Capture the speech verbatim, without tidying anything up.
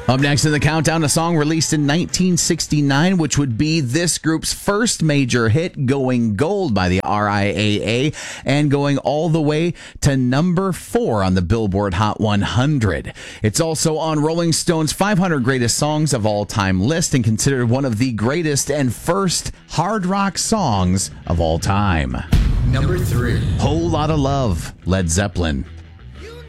Up next in the countdown, a song released in nineteen sixty-nine, which would be this group's first major hit, going gold by the R I A A, and going all the way to number four on the Billboard Hot one hundred. It's also on Rolling Stone's five hundred Greatest Songs of All Time list and considered one of the greatest and first hard rock songs of all time. Number three. Whole Lotta Love, Led Zeppelin.